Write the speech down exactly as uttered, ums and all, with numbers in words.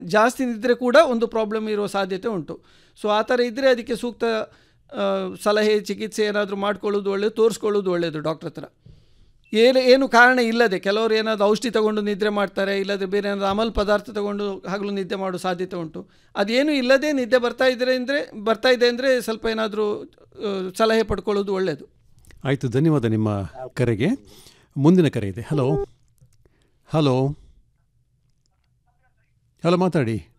ಜಾಸ್ತಿ ನಿದ್ರೆ ಕೂಡ ಒಂದು ಪ್ರಾಬ್ಲಮ್ ಇರುವ ಸಾಧ್ಯತೆ ಉಂಟು. ಸೊ ಆ ಥರ ಇದ್ದರೆ ಅದಕ್ಕೆ ಸೂಕ್ತ ಸಲಹೆ ಚಿಕಿತ್ಸೆ ಏನಾದರೂ ಮಾಡ್ಕೊಳ್ಳೋದು ಒಳ್ಳೆಯದು, ತೋರಿಸ್ಕೊಳ್ಳೋದು ಒಳ್ಳೆಯದು ಡಾಕ್ಟ್ರ್ ಹತ್ರ. ಏನು ಏನು ಕಾರಣ ಇಲ್ಲದೆ ಕೆಲವರು ಏನಾದರೂ ಔಷಧಿ ತಗೊಂಡು ನಿದ್ರೆ ಮಾಡ್ತಾರೆ, ಇಲ್ಲದೆ ಬೇರೆ ಏನಾದರೂ ಅಮಲ್ ಪದಾರ್ಥ ತಗೊಂಡು ಹಗಲು ನಿದ್ದೆ ಮಾಡೋ ಸಾಧ್ಯತೆ ಉಂಟು. ಅದೇನು ಇಲ್ಲದೆ ನಿದ್ದೆ ಬರ್ತಾ ಇದ್ದರೆ ಅಂದರೆ ಬರ್ತಾ ಇದೆ ಅಂದರೆ ಸ್ವಲ್ಪ ಏನಾದರೂ ಸಲಹೆ ಪಡ್ಕೊಳ್ಳೋದು ಒಳ್ಳೆಯದು. ಆಯಿತು, ಧನ್ಯವಾದ ನಿಮ್ಮ ಕರೆಗೆ. ಮುಂದಿನ ಕರೆ ಇದೆ. ಹಲೋ ಹಲೋ ಹಲೋ ಮಾತಾಡಿ.